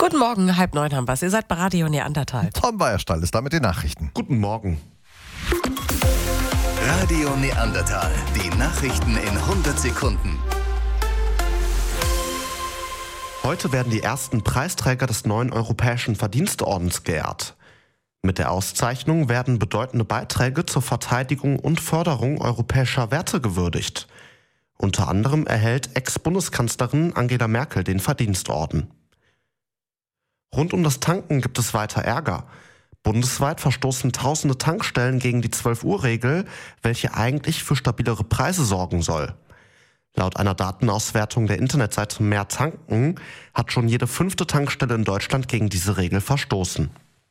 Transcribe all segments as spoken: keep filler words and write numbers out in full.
Guten Morgen, halb neun haben wir's. Ihr seid bei Radio Neandertal. Tom Weierstall ist da mit den Nachrichten. Guten Morgen. Radio Neandertal. Die Nachrichten in hundert Sekunden. Heute werden die ersten Preisträger des neuen Europäischen Verdienstordens geehrt. Mit der Auszeichnung werden bedeutende Beiträge zur Verteidigung und Förderung europäischer Werte gewürdigt. Unter anderem erhält Ex-Bundeskanzlerin Angela Merkel den Verdienstorden. Rund um das Tanken gibt es weiter Ärger. Bundesweit verstoßen tausende Tankstellen gegen die zwölf-Uhr-Regel, welche eigentlich für stabilere Preise sorgen soll. Laut einer Datenauswertung der Internetseite Mehr Tanken hat schon jede fünfte Tankstelle in Deutschland gegen diese Regel verstoßen.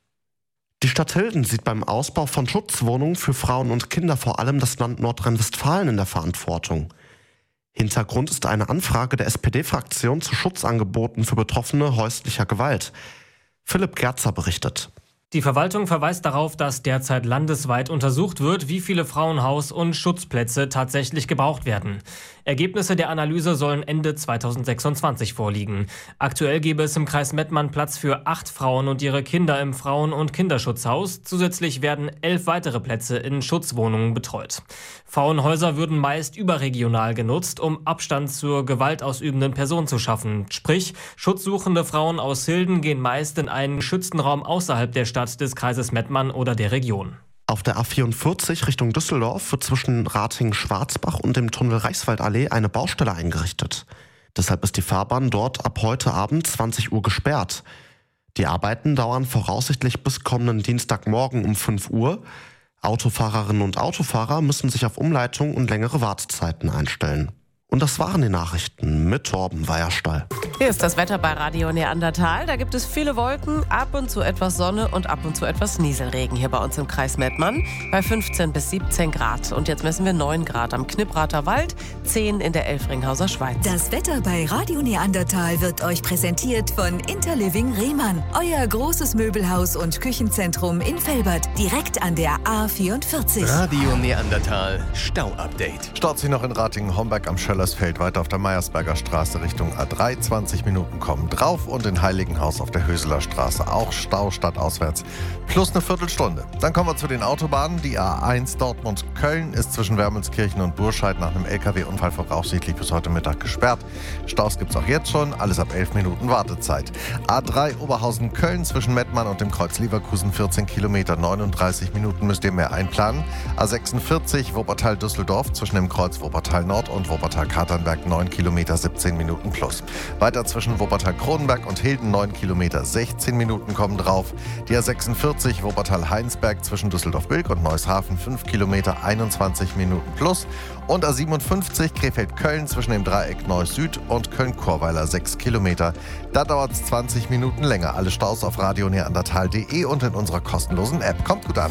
Die Stadt Hilden sieht beim Ausbau von Schutzwohnungen für Frauen und Kinder vor allem das Land Nordrhein-Westfalen in der Verantwortung. Hintergrund ist eine Anfrage der S P D-Fraktion zu Schutzangeboten für Betroffene häuslicher Gewalt. Philipp Gerzer berichtet. Die Verwaltung verweist darauf, dass derzeit landesweit untersucht wird, wie viele Frauenhaus- und Schutzplätze tatsächlich gebraucht werden. Ergebnisse der Analyse sollen Ende zweitausendsechsundzwanzig vorliegen. Aktuell gäbe es im Kreis Mettmann Platz für acht Frauen und ihre Kinder im Frauen- und Kinderschutzhaus. Zusätzlich werden elf weitere Plätze in Schutzwohnungen betreut. Frauenhäuser würden meist überregional genutzt, um Abstand zur gewaltausübenden Person zu schaffen. Sprich, schutzsuchende Frauen aus Hilden gehen meist in einen geschützten Raum außerhalb der Stadt, des Kreises Mettmann oder der Region. Auf der A vierundvierzig Richtung Düsseldorf wird zwischen Ratingen-Schwarzbach und dem Tunnel Reichswaldallee eine Baustelle eingerichtet. Deshalb ist die Fahrbahn dort ab heute Abend zwanzig Uhr gesperrt. Die Arbeiten dauern voraussichtlich bis kommenden Dienstagmorgen um fünf Uhr. Autofahrerinnen und Autofahrer müssen sich auf Umleitung und längere Wartezeiten einstellen. Und das waren die Nachrichten mit Torben Weierstall. Hier ist das Wetter bei Radio Neandertal. Da gibt es viele Wolken, ab und zu etwas Sonne und ab und zu etwas Nieselregen hier bei uns im Kreis Mettmann bei fünfzehn bis siebzehn Grad. Und jetzt messen wir neun Grad am Knipprater Wald, zehn in der Elfringhauser Schweiz. Das Wetter bei Radio Neandertal wird euch präsentiert von Interliving Rehmann. Euer großes Möbelhaus und Küchenzentrum in Velbert, direkt an der A vierundvierzig. Radio Neandertal Stau-Update. Staut sich noch in Ratingen-Homberg am Schöllersfeld, weiter auf der Meiersberger Straße Richtung A drei. zwanzig Minuten kommen drauf und in Heiligenhaus auf der Höseler Straße auch Stau stadtauswärts. Plus eine Viertelstunde. Dann kommen wir zu den Autobahnen. Die A eins Dortmund-Köln ist zwischen Wermelskirchen und Burscheid nach einem L K W-Unfall voraussichtlich bis heute Mittag gesperrt. Staus gibt es auch jetzt schon, alles ab elf Minuten Wartezeit. A drei Oberhausen-Köln zwischen Mettmann und dem Kreuz Leverkusen vierzehn Kilometer, neununddreißig Minuten müsst ihr mehr einplanen. A sechsundvierzig Wuppertal-Düsseldorf zwischen dem Kreuz Wuppertal-Nord und Wuppertal-Katernberg neun Kilometer, siebzehn Minuten plus. Weiter zwischen Wuppertal-Kronenberg und Hilden neun Kilometer, sechzehn Minuten kommen drauf. Die A sechsundvierzig Wuppertal-Heinsberg zwischen Düsseldorf-Bilk und Neushaufen fünf Kilometer, einundzwanzig Minuten plus. Und A siebenundfünfzig Krefeld-Köln zwischen dem Dreieck Neuss-Süd und Köln-Chorweiler sechs Kilometer. Da dauert es zwanzig Minuten länger. Alle Staus auf radio neandertal punkt de und in unserer kostenlosen App. Kommt gut an.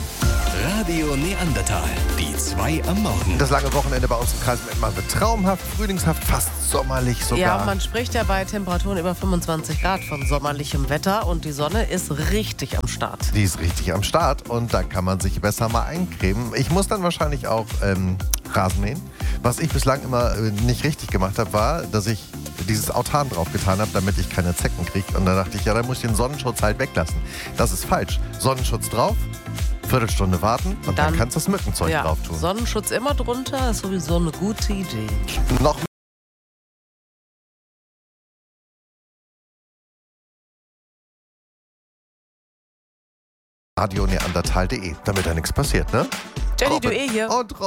Radio Neandertal. Die zwei am Morgen. Das lange Wochenende bei uns im Kreis Mettmann wird traumhaft, frühlingshaft, fast sommerlich sogar. Ja, man spricht ja bei Temperaturen über fünfundzwanzig Grad von sommerlichem Wetter und die Sonne ist richtig am Start. Die ist richtig am Start und da kann man sich besser mal eincremen. Ich muss dann wahrscheinlich auch ähm, Rasen mähen. Was ich bislang immer äh, nicht richtig gemacht habe, war, dass ich dieses Autan drauf getan habe, damit ich keine Zecken kriege. Und dann dachte ich, ja, dann muss ich den Sonnenschutz halt weglassen. Das ist falsch. Sonnenschutz drauf, Viertelstunde warten und dann, dann kannst du das Mückenzeug ja, drauf tun. Sonnenschutz immer drunter ist sowieso eine gute Idee. Noch radio neandertal punkt de, damit da nichts passiert, ne? Jenny, du eh hier. Und